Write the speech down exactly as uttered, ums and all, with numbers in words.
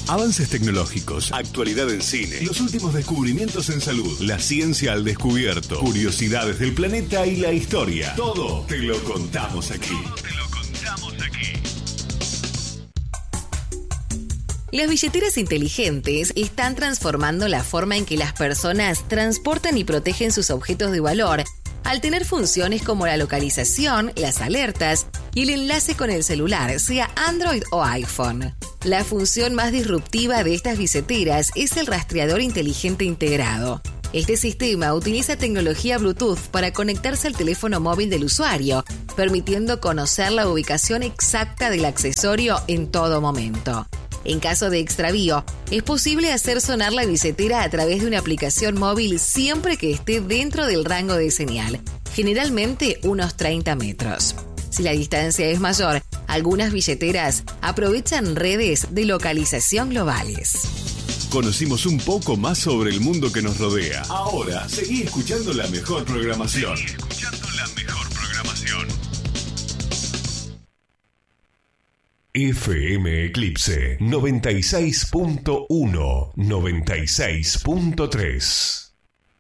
Avances tecnológicos, actualidad en cine, los últimos descubrimientos en salud, la ciencia al descubierto, curiosidades del planeta y la historia. Todo te lo contamos aquí. Todo te lo contamos aquí. Las billeteras inteligentes están transformando la forma en que las personas transportan y protegen sus objetos de valor, al tener funciones como la localización, las alertas y el enlace con el celular, sea Android o iPhone. La función más disruptiva de estas billeteras es el rastreador inteligente integrado. Este sistema utiliza tecnología Bluetooth para conectarse al teléfono móvil del usuario, permitiendo conocer la ubicación exacta del accesorio en todo momento. En caso de extravío, es posible hacer sonar la billetera a través de una aplicación móvil siempre que esté dentro del rango de señal, generalmente unos treinta metros. Si la distancia es mayor, algunas billeteras aprovechan redes de localización globales. Conocimos un poco más sobre el mundo que nos rodea. Ahora, seguí escuchando la mejor programación. Seguí escuchando la mejor programación. F M Eclipse noventa y seis punto uno, noventa y seis punto tres.